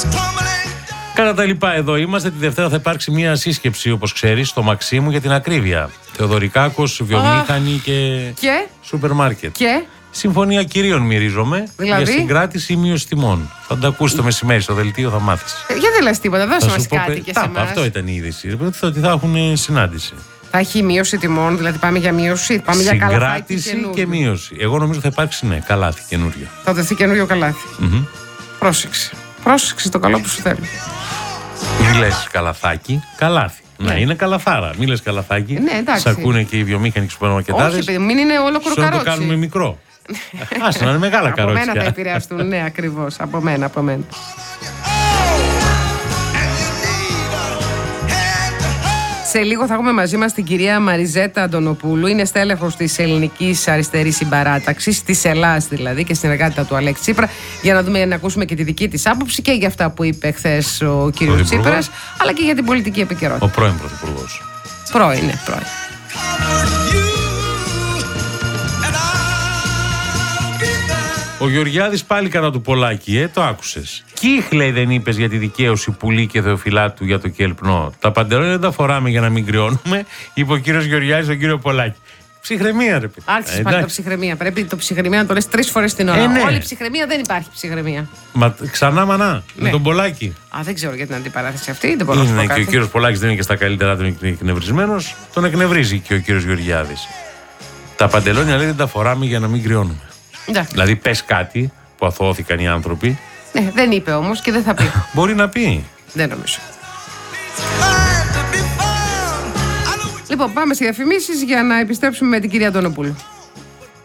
Κατά τα λοιπά, εδώ είμαστε. Τη Δευτέρα θα υπάρξει μια σύσκεψη, όπως ξέρεις, στο Μαξίμου για την ακρίβεια. Θεοδωρικάκος, βιομήχανη και σούπερ μάρκετ. Και συμφωνία κυρίων μυρίζομαι, δηλαδή, για συγκράτηση ή μείωση τιμών. Θα τα ακούσει το μεσημέρι στο δελτίο, θα μάθεις. Γιατί δεν λες τίποτα, δώσε μας κάτι και σε εμάς. Αυτό ήταν η είδηση. Ότι θα έχουν συνάντηση. Θα έχει μείωση τιμών, δηλαδή πάμε για μείωση, πάμε για καλάθι. Συγκράτηση και μείωση. Εγώ νομίζω θα υπάρξει, ναι, καλάθι καινούριο. Θα δοθεί καινούριο καλάθι. Πρόσεξε. Πρόσεξε το καλό που σου θέλω. Μη λες καλαθάκι, καλάθι. Ναι, είναι καλαθάρα. Μη λες καλαθάκι. Ναι, εντάξει. Σ' ακούνε και οι βιομήχανοι και οι σούπερμαρκετάδες. Όχι, παιδί, μην είναι ολόκληρο καρότσι. Να το κάνουμε μικρό. Άσε να είναι μεγάλα καρότσια. Από μένα θα επηρεαστούν, ναι, ακριβώς. Από μένα. Σε λίγο θα έχουμε μαζί μας την κυρία Μαριζέτα Αντωνοπούλου. Είναι στέλεχος της Ελληνικής Αριστερής Συμπαράταξης, της Ελλάς δηλαδή, και συνεργάτητα του Αλέξη Τσίπρα, για να δούμε, να ακούσουμε και τη δική της άποψη και για αυτά που είπε χθες ο κύριος Τσίπρας, αλλά και για την πολιτική επικαιρότητα. Ο πρώην πρωθυπουργός. Πρώην. Ο Γεωργιάδης πάλι κατά του Πολάκη, το άκουσες. Κύχλε δεν είπες για τη δικαίωση Πουλή και Θεοφυλάτου για το κελπνό. Τα παντελόνια δεν τα φοράμε για να μην κρυώνουμε, είπε ο κύριος Γεωργιάδης στον κύριο Πολάκη. Ψυχραιμία, ρε παιδί. Άρχισες πάλι το ψυχραιμία. Πρέπει το ψυχραιμία να το λες 3 φορές την ώρα. Ναι. Όλη ψυχραιμία δεν υπάρχει ψυχραιμία. Μα ξανά μανά, με τον Πολάκη. Δεν ξέρω για την αντιπαράθεση αυτή. Δεν μπορώ να σου πω κάτι. Και ο κύριος Πολάκης δεν είναι και στα καλύτερά του εκνευρισμένος. Τον εκνευρίζει και ο κύριος Γεωργιάδης. Τα παντελόνια λέει δεν τα φοράμε για να μην κρυώνουμε. Δηλαδή πες κάτι που αθωώθηκαν οι άνθρωποι. Ναι, δεν είπε όμως και δεν θα πει. Μπορεί να πει. Δεν νομίζω. Λοιπόν, πάμε σε διαφημίσεις για να επιστρέψουμε με την κυρία Αντωνοπούλου.